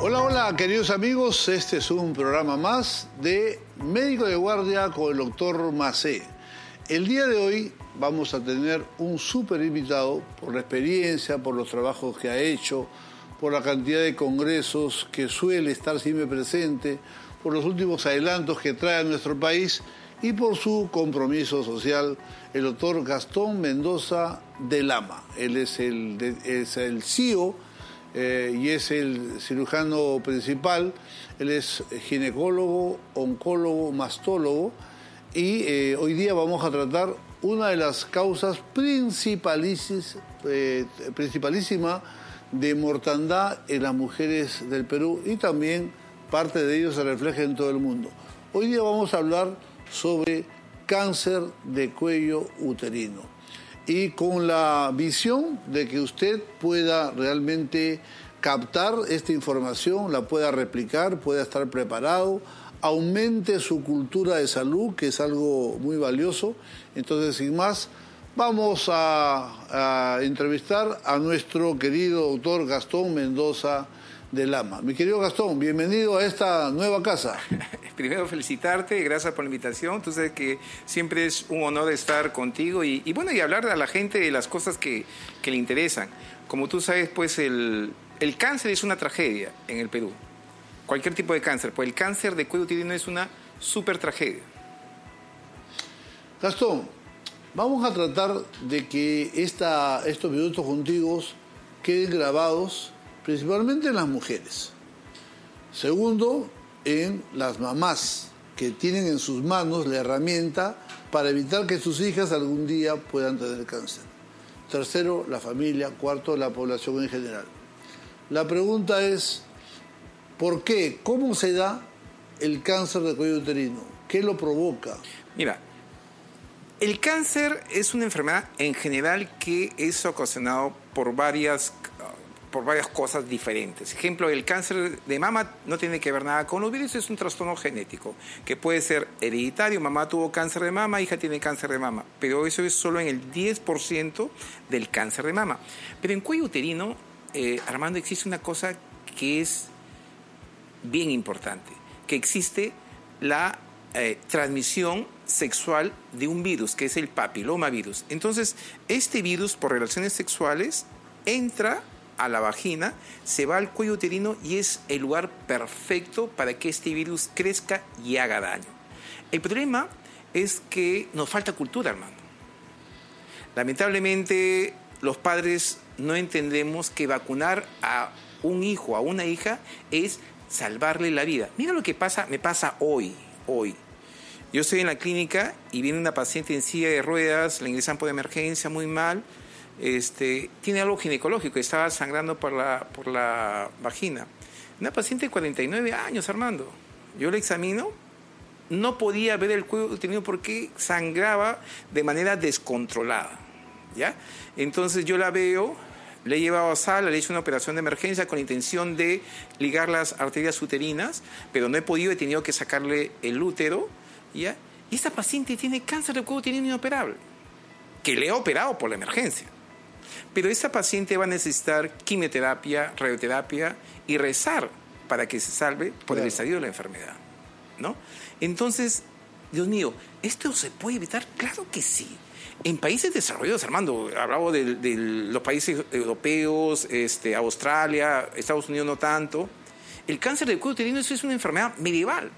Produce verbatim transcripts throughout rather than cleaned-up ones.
Hola, hola, queridos amigos. Este es un programa más de Médico de Guardia con el doctor Macé. El día de hoy vamos a tener un súper invitado por la experiencia, por los trabajos que ha hecho, por la cantidad de congresos que suele estar siempre presente, por los últimos adelantos que trae a nuestro país y por su compromiso social, el doctor Gastón Mendoza de Lama. Él es el, es el C E O eh, y es el cirujano principal. Él es ginecólogo, oncólogo, mastólogo y eh, hoy día vamos a tratar una de las causas principalísimas, eh, principalísima de mortandad en las mujeres del Perú, y también parte de ello se refleja en todo el mundo. Hoy día vamos a hablar sobre cáncer de cuello uterino y con la visión de que usted pueda realmente captar esta información, la pueda replicar, pueda estar preparado, aumente su cultura de salud, que es algo muy valioso. Entonces, sin más, vamos a, a entrevistar a nuestro querido doctor Gastón Mendoza de Lama. Mi querido Gastón, bienvenido a esta nueva casa. Primero felicitarte, gracias por la invitación. Tú sabes que siempre es un honor estar contigo y, y bueno, y hablar a la gente de las cosas que, que le interesan. Como tú sabes, pues el, el cáncer es una tragedia en el Perú. Cualquier tipo de cáncer, pues el cáncer de cuello uterino es una súper tragedia. Gastón, vamos a tratar de que esta, estos minutos contigo queden grabados principalmente en las mujeres. Segundo, en las mamás que tienen en sus manos la herramienta para evitar que sus hijas algún día puedan tener cáncer. Tercero, la familia. Cuarto, la población en general. La pregunta es, ¿por qué? ¿Cómo se da el cáncer de cuello uterino? ¿Qué lo provoca? Mira, el cáncer es una enfermedad en general que es ocasionado por varias por varias cosas diferentes. Ejemplo, el cáncer de mama no tiene que ver nada con los virus, es un trastorno genético que puede ser hereditario. Mamá tuvo cáncer de mama, hija tiene cáncer de mama, pero eso es solo en el diez por ciento del cáncer de mama. Pero en cuello uterino, eh, Armando, existe una cosa que es bien importante, que existe la eh, transmisión sexual de un virus, que es el papilomavirus. Entonces, este virus, por relaciones sexuales, entra a la vagina, se va al cuello uterino y es el lugar perfecto para que este virus crezca y haga daño. El problema es que nos falta cultura, hermano. Lamentablemente, los padres no entendemos que vacunar a un hijo, a una hija, es salvarle la vida. Mira lo que pasa, me pasa hoy, hoy. Yo estoy en la clínica y viene una paciente en silla de ruedas, la ingresan por emergencia muy mal. Este, tiene algo ginecológico, estaba sangrando por la, por la vagina. Una paciente de cuarenta y nueve años, Armando. Yo la examino, no podía ver el cuello uterino porque sangraba de manera descontrolada, ¿ya? Entonces yo la veo, le he llevado a sala, le he hecho una operación de emergencia con la intención de ligar las arterias uterinas, pero no he podido, he tenido que sacarle el útero, ¿ya? Y esta paciente tiene cáncer de cuello uterino inoperable, que le he operado por la emergencia. Pero esta paciente va a necesitar quimioterapia, radioterapia y rezar para que se salve por claro. el estadio de la enfermedad, ¿no? Entonces, Dios mío, ¿esto se puede evitar? Claro que sí. En países desarrollados, Armando, hablamos de, de los países europeos, este, Australia, Estados Unidos no tanto, el cáncer de cuello uterino es una enfermedad medieval.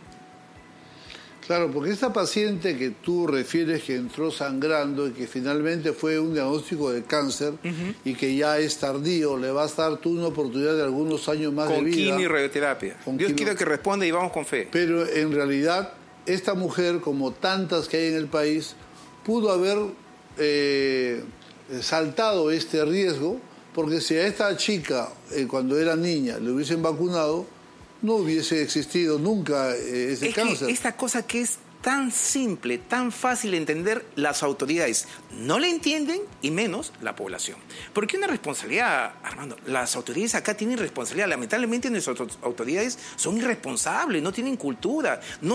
Claro, porque esta paciente que tú refieres que entró sangrando y que finalmente fue un diagnóstico de cáncer uh-huh. y que ya es tardío, le vas a dar tú una oportunidad de algunos años más con de vida. Con quimio y radioterapia. Dios quimio... quiera que responda y vamos con fe. Pero en realidad, esta mujer, como tantas que hay en el país, pudo haber eh, saltado este riesgo, porque si a esta chica, eh, cuando era niña, le hubiesen vacunado, no hubiese existido nunca eh, ese es cáncer. Que esta cosa que es tan simple, tan fácil de entender, las autoridades no la entienden y menos la población. Porque una responsabilidad, Armando, las autoridades acá tienen responsabilidad. Lamentablemente nuestras autoridades son irresponsables, no tienen cultura, no